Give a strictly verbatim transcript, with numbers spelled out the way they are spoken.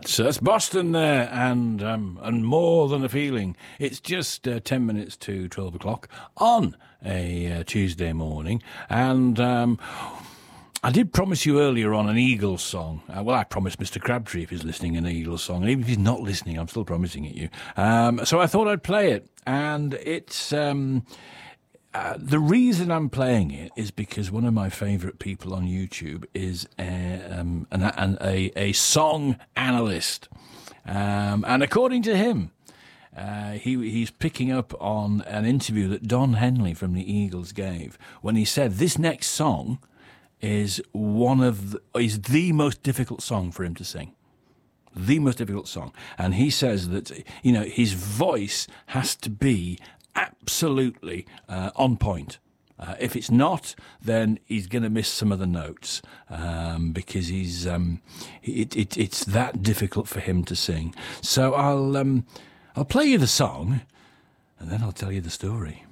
That's, that's Boston there, and um, and More Than a Feeling. It's just uh, ten minutes to twelve o'clock on a uh, Tuesday morning, and um, I did promise you earlier on an Eagles song. Uh, well, I promised Mister Crabtree, if he's listening, an Eagles song, and even if he's not listening, I'm still promising it you. Um, so I thought I'd play it, and it's... Um, Uh, the reason I'm playing it is because one of my favourite people on YouTube is a, um, an, an, a, a song analyst. Um, and according to him, uh, he, he's picking up on an interview that Don Henley from the Eagles gave when he said this next song is one of the, is the most difficult song for him to sing. The most difficult song. And he says that, you know, his voice has to be absolutely uh, on point. Uh, if it's not, then he's going to miss some of the notes um, because he's um, it, it, it's that difficult for him to sing. So I'll um, I'll play you the song, and then I'll tell you the story.